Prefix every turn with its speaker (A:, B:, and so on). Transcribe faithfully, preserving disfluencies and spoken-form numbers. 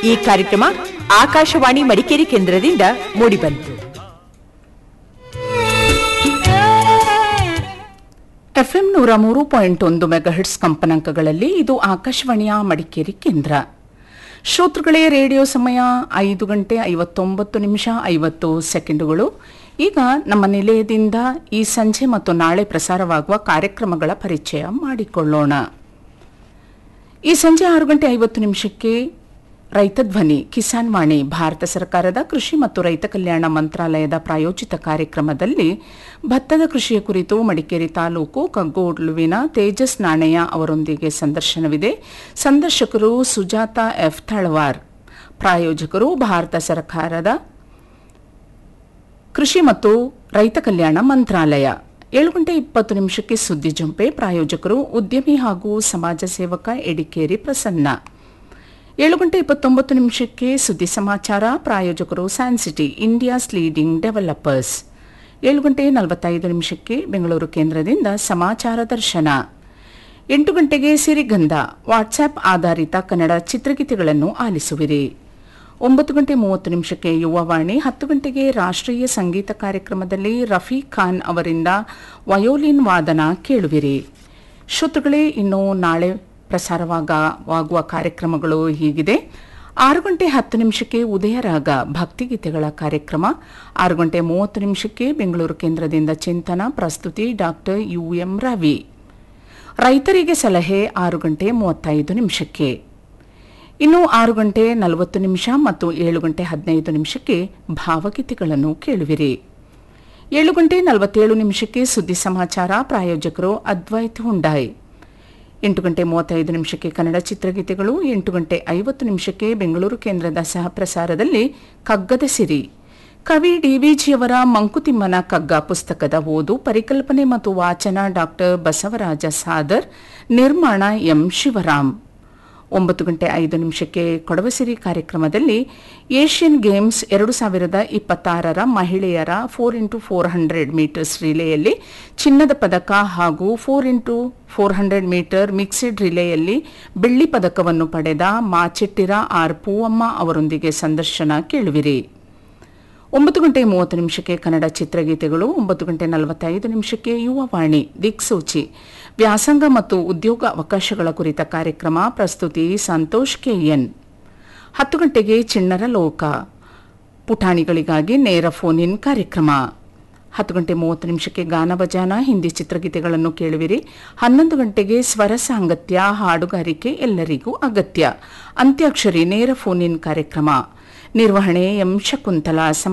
A: ಈ ಕಾರ್ಯಕ್ರಮ ಆಕಾಶವಾಣಿ ಮಡಿಕೇರಿ ಕೇಂದ್ರದಿಂದ ಮೂಡಿಬಂತು.
B: ಎಫ್ಎಂ ನೂರ ಮೂರು ಪಾಯಿಂಟ್ ಒಂದು ಮೆಗಾಹೆಟ್ಸ್ ಕಂಪನಾಂಕಗಳಲ್ಲಿ ಇದು ಆಕಾಶವಾಣಿಯ ಮಡಿಕೇರಿ ಕೇಂದ್ರ. ಶ್ರೋತೃಗಳೇ, ರೇಡಿಯೋ ಸಮಯ ಐದು ಗಂಟೆ ಐವತ್ತೊಂಬತ್ತು ನಿಮಿಷ ಐವತ್ತು ಸೆಕೆಂಡುಗಳು. ಈಗ ನಮ್ಮ ನಿಲಯದಿಂದ ಈ ಸಂಜೆ ಮತ್ತು ನಾಳೆ ಪ್ರಸಾರವಾಗುವ ಕಾರ್ಯಕ್ರಮಗಳ ಪರಿಚಯ ಮಾಡಿಕೊಳ್ಳೋಣ. ಈ ಸಂಜೆ ಆರು ಗಂಟೆ ಐವತ್ತು ನಿಮಿಷಕ್ಕೆ ರೈತ ಧ್ವನಿ ಕಿಸಾನ್ ವಾಣಿ, ಭಾರತ ಸರ್ಕಾರದ ಕೃಷಿ ಮತ್ತು ರೈತ ಕಲ್ಯಾಣ ಮಂತ್ರಾಲಯದ ಪ್ರಾಯೋಜಿತ ಕಾರ್ಯಕ್ರಮದಲ್ಲಿ ಭತ್ತದ ಕೃಷಿಯ ಕುರಿತು ಮಡಿಕೇರಿ ತಾಲೂಕು ಕಗ್ಗೋಡ್ಲುವಿನ ತೇಜಸ್ ನಾಣಯ್ಯ ಅವರೊಂದಿಗೆ ಸಂದರ್ಶನವಿದೆ. ಸಂದರ್ಶಕರು ಸುಜಾತ ಎಫ್ ತಳವಾರ್. ಪ್ರಾಯೋಜಕರು ಭಾರತ ಸರ್ಕಾರದ ಕೃಷಿ ಮತ್ತು ರೈತ ಕಲ್ಯಾಣ ಮಂತ್ರಾಲಯ. ಏಳು ಗಂಟೆ ಇಪ್ಪತ್ತು ನಿಮಿಷಕ್ಕೆ ಸುದ್ದಿ ಜಂಪೆ. ಪ್ರಾಯೋಜಕರು ಉದ್ಯಮಿ ಹಾಗೂ ಸಮಾಜ ಸೇವಕ ಎಡಿಕೇರಿ ಪ್ರಸನ್ನ. ಏಳು ಗಂಟೆ ಇಪ್ಪತ್ತೊಂಬತ್ತು ನಿಮಿಷಕ್ಕೆ ಸುದ್ದಿ ಸಮಾಚಾರ. ಪ್ರಾಯೋಜಕರು ಸ್ಯಾನ್ಸಿಟಿ, ಇಂಡಿಯಾಸ್ ಲೀಡಿಂಗ್ ಡೆವಲಪರ್ಸ್. ಏಳು ಗಂಟೆ ನಲವತ್ತೈದು ನಿಮಿಷಕ್ಕೆ ಬೆಂಗಳೂರು ಕೇಂದ್ರದಿಂದ ಸಮಾಚಾರ ದರ್ಶನ. ಎಂಟು ಗಂಟೆಗೆ ಸಿರಿಗಂಧ, ವಾಟ್ಸ್ಆಪ್ ಆಧಾರಿತ ಕನ್ನಡ ಚಿತ್ರಗೀತೆಗಳನ್ನು ಆಲಿಸುವಿರಿ. ಒಂಬತ್ತು ಗಂಟೆ ಮೂವತ್ತು ನಿಮಿಷಕ್ಕೆ ಯುವವಾಣಿ. ಹತ್ತು ಗಂಟೆಗೆ ರಾಷ್ಟ್ರೀಯ ಸಂಗೀತ ಕಾರ್ಯಕ್ರಮದಲ್ಲಿ ರಫೀಕ್ ಖಾನ್ ಅವರಿಂದ ವಯೋಲಿನ್ ವಾದನ ಕೇಳುವಿರಿ. ಶ್ರೋತೃಗಳೇ, ಇನ್ನು ನಾಳೆ ಪ್ರಸಾರವಾಗುವ ಕಾರ್ಯಕ್ರಮಗಳು ಹೀಗಿದೆ. ಆರು ಗಂಟೆ ಹತ್ತು ನಿಮಿಷಕ್ಕೆ ಉದಯರಾಗ ಭಕ್ತಿಗೀತೆಗಳ ಕಾರ್ಯಕ್ರಮ. ಆರು ಗಂಟೆ ಮೂವತ್ತು ನಿಮಿಷಕ್ಕೆ ಬೆಂಗಳೂರು ಕೇಂದ್ರದಿಂದ ಚಿಂತನ, ಪ್ರಸ್ತುತಿ ಡಾಕ್ಟರ್ ಯು ಎಂ ರವಿ. ರೈತರಿಗೆ ಸಲಹೆ ಆರು ಗಂಟೆ ಮೂವತ್ತೈದು ನಿಮಿಷಕ್ಕೆ. ಇನ್ನು ಆರು ಗಂಟೆ ನಲವತ್ತು ನಿಮಿಷ ಮತ್ತು ಏಳು ಗಂಟೆ ಹದಿನೈದು ನಿಮಿಷಕ್ಕೆ ಭಾವಗೀತೆಗಳನ್ನು ಕೇಳುವಿರಿ. ಏಳು ಗಂಟೆ ನಲವತ್ತೇಳು ನಿಮಿಷಕ್ಕೆ ಸುದ್ದಿ ಸಮಾಚಾರ. ಪ್ರಾಯೋಜಕರು ಅದ್ವೈತ್ ಹುಂಡಾಯ್. ಎಂಟು ಗಂಟೆ ಮೂವತ್ತೈದು ನಿಮಿಷಕ್ಕೆ ಕನ್ನಡ ಚಿತ್ರಗೀತೆಗಳು. ಎಂಟು ಗಂಟೆ ಐವತ್ತು ನಿಮಿಷಕ್ಕೆ ಬೆಂಗಳೂರು ಕೇಂದ್ರದ ಸಹ ಪ್ರಸಾರದಲ್ಲಿ ಕಗ್ಗದ ಸಿರಿ. ಕವಿ ಡಿವಿಜಿಯವರ ಮಂಕುತಿಮ್ಮನ ಕಗ್ಗ ಪುಸ್ತಕದ ಓದು, ಪರಿಕಲ್ಪನೆ ಮತ್ತು ವಾಚನ ಡಾಕ್ಟರ್ ಬಸವರಾಜ ಸಾದರ್, ನಿರ್ಮಾಣ ಎಂ ಶಿವರಾಮ್. ಒಂಬತ್ತು ಗಂಟೆ ಐದು ನಿಮಿಷಕ್ಕೆ ಕೊಡವಸಿರಿ ಕಾರ್ಯಕ್ರಮದಲ್ಲಿ ಏಷ್ಯನ್ ಗೇಮ್ಸ್ ಎರಡು ಸಾವಿರದ ಇಪ್ಪತ್ತಾರರ ಮಹಿಳೆಯರ four into four hundred metres ರಿಲೇಯಲ್ಲಿ ಚಿನ್ನದ ಪದಕ ಹಾಗೂ four into four hundred metre mixed ರಿಲೇಯಲ್ಲಿ ಬೆಳ್ಳಿ ಪದಕವನ್ನು ಪಡೆದ ಮಾಚೆಟ್ಟಿರ ಆರ್ ಪೂವಮ್ಮ ಅವರೊಂದಿಗೆ ಸಂದರ್ಶನ ಕೇಳುವಿರಿ. ಒಂಬತ್ತು ಗಂಟೆ ಮೂವತ್ತು ನಿಮಿಷಕ್ಕೆ ಕನ್ನಡ ಚಿತ್ರಗೀತೆಗಳು. ಒಂಬತ್ತು ಗಂಟೆ ನಲವತ್ತೈದು ನಿಮಿಷಕ್ಕೆ ಯುವವಾಣಿ ದಿಕ್ಸೂಚಿ, ವ್ಯಾಸಂಗ ಮತ್ತು ಉದ್ಯೋಗ ಅವಕಾಶಗಳ ಕುರಿತ ಕಾರ್ಯಕ್ರಮ. ಪ್ರಸ್ತುತಿ ಸಂತೋಷ್ ಕೆಎನ್. ಹತ್ತು ಗಂಟೆಗೆ ಚಿಣ್ಣರ ಲೋಕ, ಪುಟಾಣಿಗಳಿಗಾಗಿ ನೇರ ಫೋನ್ ಇನ್ ಕಾರ್ಯಕ್ರಮ. ಹತ್ತು ಗಂಟೆ ಮೂವತ್ತು ನಿಮಿಷಕ್ಕೆ ಗಾನಭಜಾನ, ಹಿಂದಿ ಚಿತ್ರಗೀತೆಗಳನ್ನು ಕೇಳುವಿರಿ. ಹನ್ನೊಂದು ಗಂಟೆಗೆ ಸ್ವರ ಸಾಂಗತ್ಯ, ಹಾಡುಗಾರಿಕೆ ಎಲ್ಲರಿಗೂ ಅಗತ್ಯ, ಅಂತ್ಯಾಕ್ಷರಿ ನೇರ ಫೋನ್ ಇನ್ ಕಾರ್ಯಕ್ರಮ. ನಿರ್ವಹಣೆ ಎಂ ಶಕುಂತಲಾ.